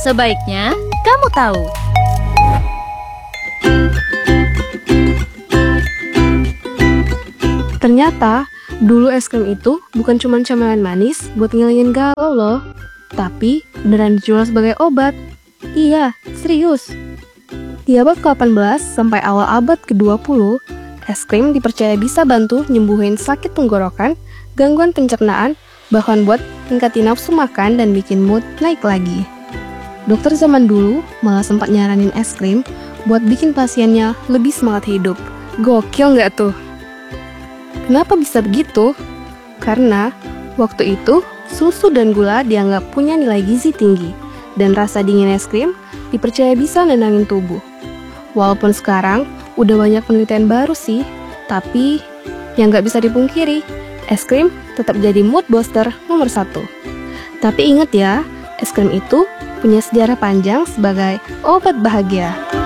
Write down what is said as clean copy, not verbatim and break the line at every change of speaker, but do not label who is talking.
Sebaiknya kamu tahu.
Ternyata, dulu es krim itu bukan cuma camilan manis buat ngilangin galau loh, tapi beneran dijual sebagai obat. Iya, serius. Di abad ke-18 sampai awal abad ke-20, es krim dipercaya bisa bantu nyembuhin sakit tenggorokan, gangguan pencernaan, bahkan buat tingkatin nafsu makan dan bikin mood naik lagi. Dokter zaman dulu malah sempat nyaranin es krim buat bikin pasiennya lebih semangat hidup. Gokil nggak tuh? Kenapa bisa begitu? Karena waktu itu susu dan gula dianggap punya nilai gizi tinggi, dan rasa dingin es krim dipercaya bisa nenangin tubuh. Walaupun sekarang udah banyak penelitian baru sih, tapi yang nggak bisa dipungkiri, es krim tetap jadi mood booster nomor 1. Tapi ingat ya, es krim itu punya sejarah panjang sebagai obat bahagia.